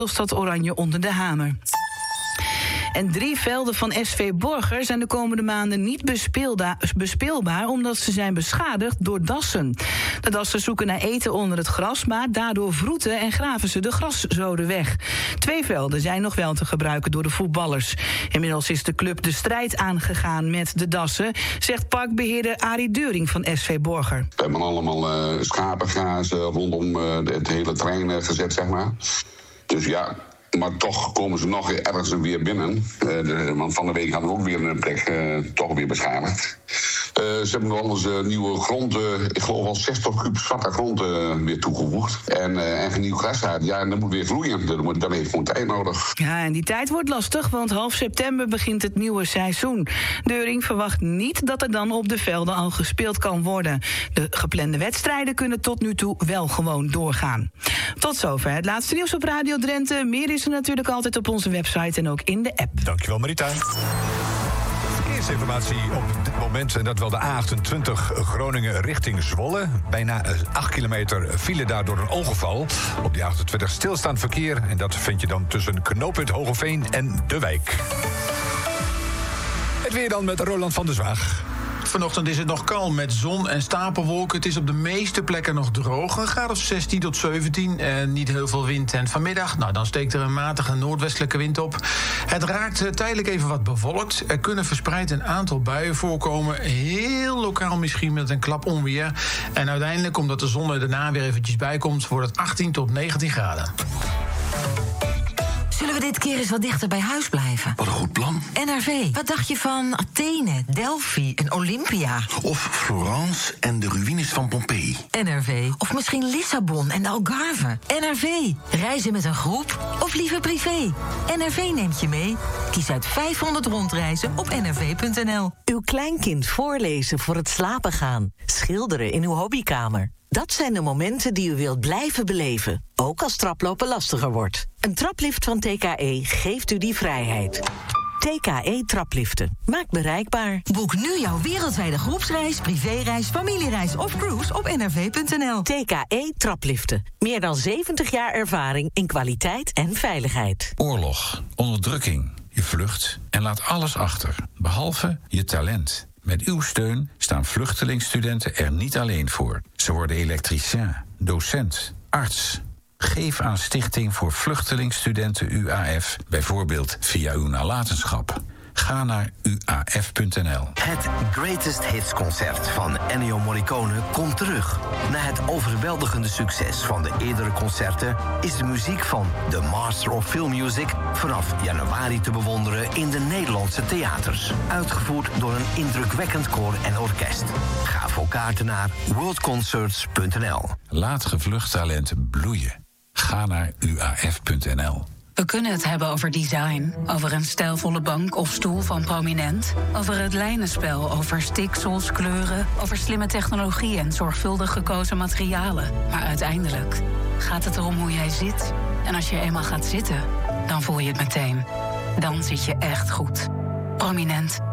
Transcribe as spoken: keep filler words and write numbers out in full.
staat Oranje onder de hamer. En drie velden van S V Borger zijn de komende maanden niet bespeelda- bespeelbaar... omdat ze zijn beschadigd door dassen. De dassen zoeken naar eten onder het gras... maar daardoor vroeten en graven ze de graszoden weg. Twee velden zijn nog wel te gebruiken door de voetballers. Inmiddels is de club de strijd aangegaan met de dassen... zegt parkbeheerder Arie Deuring van S V Borger. We hebben allemaal uh, schapengazen rondom uh, het hele terrein uh, gezet, zeg maar. Dus ja... Maar toch komen ze nog ergens weer binnen. Uh, de, want van de week hadden we ook weer een plek uh, toch weer beschadigd. Uh, ze hebben nog onze nieuwe grond, uh, ik geloof al zestig kubus zwarte grond uh, weer toegevoegd. En, uh, en nieuw gras uit. Ja, en dat moet weer groeien. Dat, moet, dat heeft gewoon tijd nodig. Ja, en die tijd wordt lastig, want half september begint het nieuwe seizoen. Deuring verwacht niet dat er dan op de velden al gespeeld kan worden. De geplande wedstrijden kunnen tot nu toe wel gewoon doorgaan. Tot zover het laatste nieuws op Radio Drenthe. Meer is er natuurlijk altijd op onze website en ook in de app. Dankjewel, Marita. Verkeersinformatie op dit moment, en dat wel de A achtentwintig Groningen richting Zwolle. Bijna acht kilometer file daar door een ongeval. Op die achtentwintig stilstaand verkeer. En dat vind je dan tussen knooppunt Hogeveen en De Wijk. Het weer dan met Roland van der Zwaag. Vanochtend is het nog kalm met zon en stapelwolken. Het is op de meeste plekken nog droog. Een graad of zestien tot zeventien en niet heel veel wind. En vanmiddag, nou, dan steekt er een matige noordwestelijke wind op. Het raakt tijdelijk even wat bewolkt. Er kunnen verspreid een aantal buien voorkomen. Heel lokaal misschien met een klap onweer. En uiteindelijk, omdat de zon er daarna weer eventjes bij komt... wordt het achttien tot negentien graden. Zullen we dit keer eens wat dichter bij huis blijven? Wat een goed plan. N R V, wat dacht je van Athene, Delphi en Olympia? Of Florence en de ruïnes van Pompeii. N R V, of misschien Lissabon en de Algarve. N R V, reizen met een groep of liever privé? N R V neemt je mee. Kies uit vijfhonderd rondreizen op n r v punt n l. Uw kleinkind voorlezen voor het slapen gaan. Schilderen in uw hobbykamer. Dat zijn de momenten die u wilt blijven beleven, ook als traplopen lastiger wordt. Een traplift van T K E geeft u die vrijheid. T K E Trapliften. Maak bereikbaar. Boek nu jouw wereldwijde groepsreis, privéreis, familiereis of cruise op n r v punt n l. T K E Trapliften. Meer dan zeventig jaar ervaring in kwaliteit en veiligheid. Oorlog, onderdrukking, je vlucht en laat alles achter, behalve je talent. Met uw steun staan vluchtelingstudenten er niet alleen voor. Ze worden elektricien, docent, arts. Geef aan Stichting voor Vluchtelingstudenten U A F, bijvoorbeeld via uw nalatenschap. Ga naar u a f punt n l. Het Greatest Hits concert van Ennio Morricone komt terug. Na het overweldigende succes van de eerdere concerten is de muziek van The Master of Film Music vanaf januari te bewonderen in de Nederlandse theaters. Uitgevoerd door een indrukwekkend koor en orkest. Ga voor kaarten naar world concerts punt n l. Laat gevlucht talent bloeien. Ga naar u a f punt n l. We kunnen het hebben over design, over een stijlvolle bank of stoel van Prominent, over het lijnenspel, over stiksels, kleuren, over slimme technologie en zorgvuldig gekozen materialen. Maar uiteindelijk gaat het erom hoe jij zit. En als je eenmaal gaat zitten, dan voel je het meteen. Dan zit je echt goed. Prominent.